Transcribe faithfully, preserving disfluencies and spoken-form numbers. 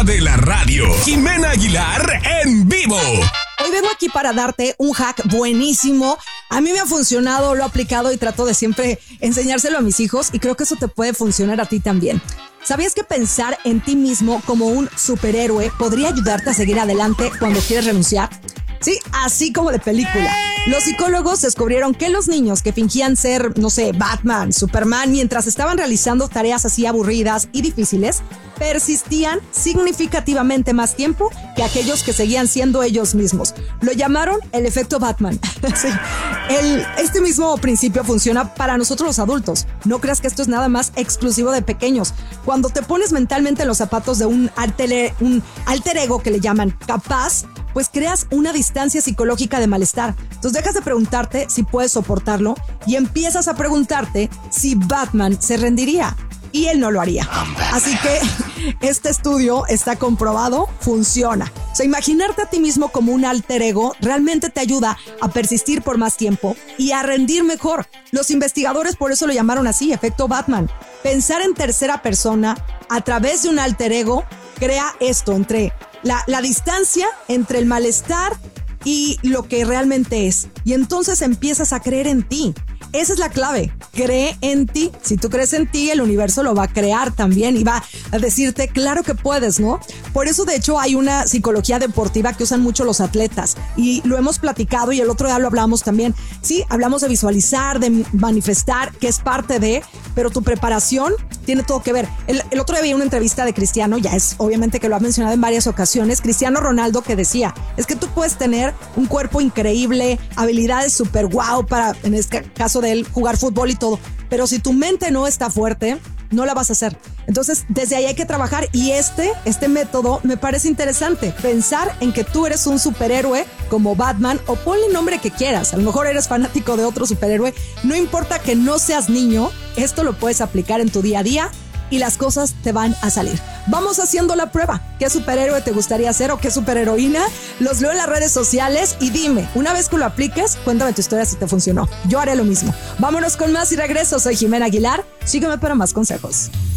reina de la radio, Jimena Aguilar en vivo. Hoy vengo aquí para darte un hack buenísimo. A mí me ha funcionado, lo he aplicado y trato de siempre enseñárselo a mis hijos y creo que eso te puede funcionar a ti también. ¿Sabías que pensar en ti mismo como un superhéroe podría ayudarte a seguir adelante cuando quieres renunciar? Sí, así como de película. Los psicólogos descubrieron que los niños que fingían ser, no sé, Batman, Superman, mientras estaban realizando tareas así aburridas y difíciles, persistían significativamente más tiempo que aquellos que seguían siendo ellos mismos. Lo llamaron el efecto Batman. Sí. El, este mismo principio funciona para nosotros los adultos. No creas que esto es nada más exclusivo de pequeños. Cuando te pones mentalmente en los zapatos de un alter, un alter ego que le llaman capaz, pues creas una distancia psicológica de malestar. Entonces dejas de preguntarte si puedes soportarlo y empiezas a preguntarte si Batman se rendiría. Y él no lo haría. Así que este estudio está comprobado, funciona. O sea, imaginarte a ti mismo como un alter ego realmente te ayuda a persistir por más tiempo y a rendir mejor. Los investigadores por eso lo llamaron así, efecto Batman. Pensar en tercera persona a través de un alter ego crea esto entre la, la distancia entre el malestar y lo que realmente es. Y entonces empiezas a creer en ti. Esa es la clave. Cree en ti. Si tú crees en ti, el universo lo va a crear también y va a decirte, claro que puedes, ¿no? Por eso, de hecho, hay una psicología deportiva que usan mucho los atletas y lo hemos platicado y el otro día lo hablamos también. Sí, hablamos de visualizar, de manifestar, que es parte de, pero tu preparación tiene todo que ver. El, el otro día vi una entrevista de Cristiano, ya es obviamente que lo ha mencionado en varias ocasiones, Cristiano Ronaldo, que decía, es que tú puedes tener un cuerpo increíble, habilidades súper guau para, en este caso de él, jugar fútbol y todo, pero si tu mente no está fuerte, no la vas a hacer. Entonces, desde ahí hay que trabajar y este, este método me parece interesante. Pensar en que tú eres un superhéroe como Batman o ponle el nombre que quieras. A lo mejor eres fanático de otro superhéroe. No importa que no seas niño, esto lo puedes aplicar en tu día a día y las cosas te van a salir. Vamos haciendo la prueba. ¿Qué superhéroe te gustaría ser o qué superheroína? Los leo en las redes sociales y dime, una vez que lo apliques, cuéntame tu historia si te funcionó. Yo haré lo mismo. Vámonos con más y regreso. Soy Jimena Aguilar. Sígueme para más consejos.